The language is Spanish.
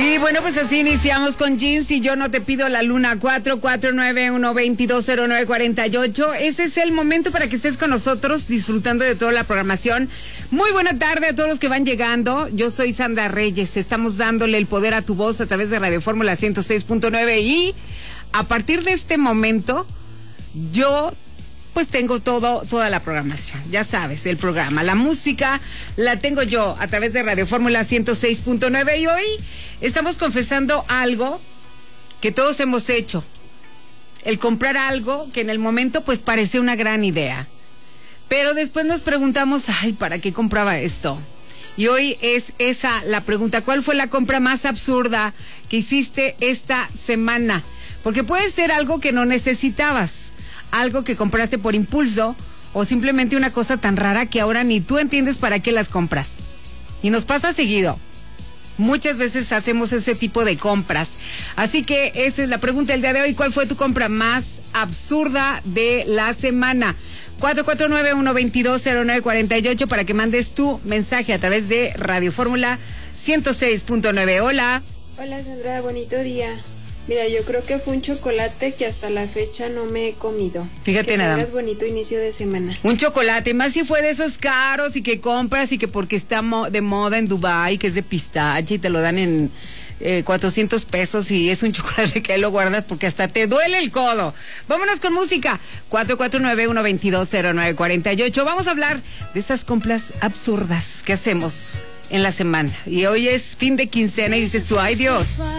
Y bueno, pues así iniciamos con Jeans y Yo No Te Pido la Luna. 449-122-0948. Ese es el momento para que estés con nosotros disfrutando de toda la programación. Muy buena tarde a todos los que van llegando. Yo soy Sandra Reyes. Estamos dándole el poder a tu voz a través de Radio Fórmula 106.9 y a partir de este momento yo pues tengo toda la programación, ya sabes, el programa, la música la tengo yo a través de Radio Fórmula 106.9 y hoy estamos confesando algo que todos hemos hecho, el comprar algo que en el momento pues parece una gran idea, pero después nos preguntamos, ay, ¿para qué compraba esto? Y hoy es esa la pregunta, ¿cuál fue la compra más absurda que hiciste esta semana? Porque puede ser algo que no necesitabas, algo que compraste por impulso o simplemente una cosa tan rara que ahora ni tú entiendes para qué las compras. Y nos pasa seguido. Muchas veces hacemos ese tipo de compras. Así que esa es la pregunta del día de hoy. ¿Cuál fue tu compra más absurda de la semana? 449-122-0948 para que mandes tu mensaje a través de Radio Fórmula 106.9. Hola. Hola Sandra, bonito día. Mira, yo creo que fue un chocolate que hasta la fecha no me he comido. Fíjate que nada. tengas bonito inicio de semana. Un chocolate, más si fue de esos caros y que compras y que porque está de moda en Dubái, que es de pistache y te lo dan en 400 pesos y es un chocolate que ahí lo guardas porque hasta te duele el codo. Vámonos con música. 449-122-0948. Vamos a hablar de esas compras absurdas que hacemos en la semana. Y hoy es fin de quincena y dices tú, ay Dios.